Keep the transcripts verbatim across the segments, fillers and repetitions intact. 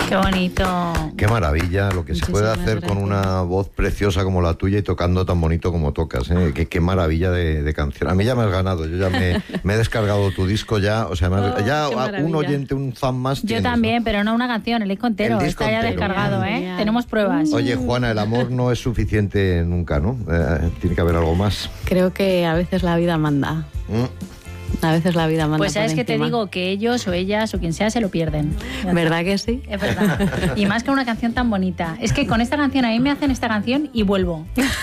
Qué bonito. Qué maravilla lo que Muchísimas se puede hacer gracias. con una voz preciosa como la tuya y tocando tan bonito como tocas, ¿eh? Qué, qué maravilla de, de canción. A mí ya me has ganado, yo ya me, me he descargado tu disco ya, o sea, me has- Oh, ya qué un maravilla. oyente, un fan más Yo tienes, también, ¿no? pero no una canción, el disco entero. El disco Está ya entero. descargado, ¿eh? Genial. Tenemos pruebas. Oye, Juana, el amor no es suficiente nunca, ¿no? Eh, tiene que haber algo más. Creo que a veces la vida manda. Mm. A veces la vida manda Pues sabes por que te encima. digo que ellos o ellas o quien sea se lo pierden. Ya ¿Verdad que sí? está. Es verdad. Y más que una canción tan bonita. Es que con esta canción a mí me hacen esta canción y vuelvo.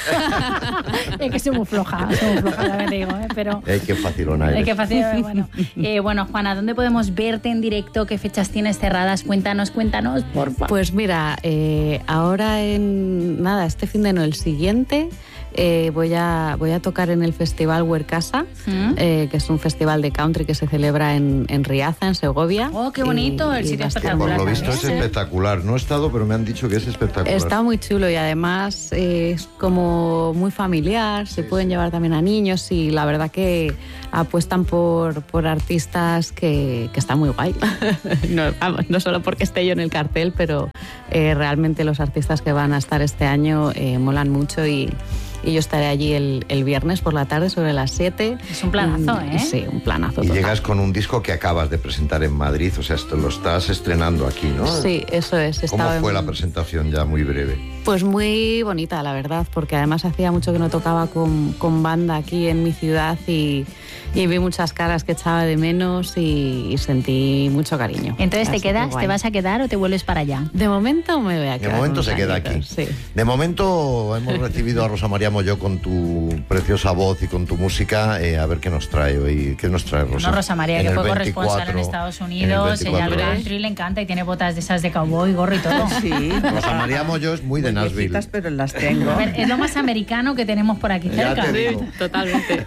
Es que soy muy floja, soy muy floja, también te digo, ¿eh? Pero... Eh, qué facilona Es eres. que fácil, bueno. Eh, bueno, Juana, ¿dónde podemos verte en directo? ¿Qué fechas tienes cerradas? Cuéntanos, cuéntanos, por favor. Pues mira, eh, ahora en nada, este fin de no, el siguiente, eh, voy, a, voy a tocar en el Festival Huercasa, ¿Mm? eh, que es un festival de country que se celebra en, en Riaza, en Segovia. Oh, qué bonito, el Y- y sitio va a estar- Que por lo espectacular visto es también, ¿eh? espectacular. No he estado, pero me han dicho que es espectacular. Está muy chulo y además eh, es como muy familiar, se Sí, pueden sí. llevar también a niños y la verdad que apuestan por, por artistas que, que están muy guay. no, vamos, no solo porque esté yo en el cartel, pero eh, realmente los artistas que van a estar este año eh, molan mucho y, y yo estaré allí el, el viernes por la tarde sobre las siete. Es un planazo, Mm, ¿eh? Sí, un planazo Y total. llegas con un disco que acabas de presentar en Madrid, o sea, esto lo estás estrenando aquí, ¿no? Sí, eso es. ¿Cómo estaba fue en- la presentación ya muy breve? Pues muy bonita, la verdad, porque además hacía mucho que no tocaba con, con banda aquí en mi ciudad y, y vi muchas caras que echaba de menos y, y sentí mucho cariño. Entonces, ¿te Así que quedas, guay. te vas a quedar o te vuelves para allá? De momento me voy a De quedar. momento unos se queda aquí. añitos, Sí. De momento hemos recibido a Rosa María Molló con tu preciosa voz y con tu música. Eh, a ver qué nos trae hoy. ¿Qué nos trae Rosa? No, Rosa María, En que el fue corresponsal en veinticuatro, Estados en el Unidos, ella al veinticuatro. country le encanta y tiene botas de esas de cowboy, gorro y todo. Sí. Rosa María Molló es muy de Muy Nashville. viejitas, pero las tengo. A ver, es lo más americano que tenemos por aquí Ya cerca. te digo. Totalmente.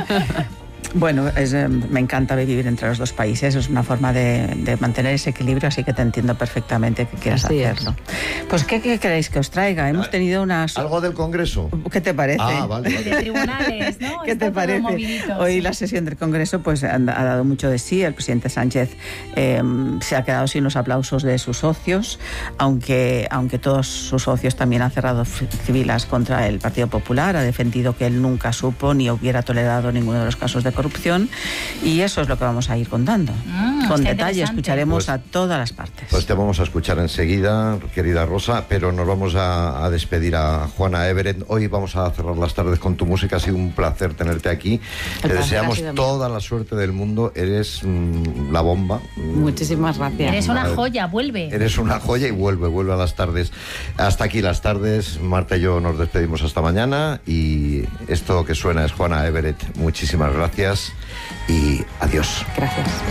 Bueno, es, eh, me encanta vivir entre los dos países, es una forma de, de mantener ese equilibrio, así que te entiendo perfectamente que quieras Así es. hacerlo. Pues, ¿qué, qué queréis que os traiga? Hemos tenido unas... ¿Algo del Congreso? ¿Qué te parece? Ah, vale, De vale. tribunales, ¿no? ¿Qué Está te todo parece? movidito, Hoy sí. la sesión del Congreso pues, ha, ha dado mucho de sí. El presidente Sánchez eh, se ha quedado sin los aplausos de sus socios, aunque, aunque todos sus socios también han cerrado filas contra el Partido Popular. Ha defendido que él nunca supo ni hubiera tolerado ninguno de los casos de corrupción. Y eso es lo que vamos a ir contando. Mm, Con está detalle interesante. escucharemos Pues- a todas las partes. Pues te vamos a escuchar enseguida, querida Rosa, pero nos vamos a, a despedir a Juana Everett. Hoy vamos a cerrar las tardes con tu música. Ha sido un placer tenerte aquí. El Te placer ha deseamos sido mío. toda la suerte del mundo. Eres mm, la bomba. Mm, Muchísimas gracias. Eres una Madre. joya, vuelve. Eres una joya y vuelve, vuelve a las tardes. Hasta aquí las tardes. Marta y yo nos despedimos hasta mañana. Y esto que suena es Juana Everett. Muchísimas gracias y adiós. Gracias.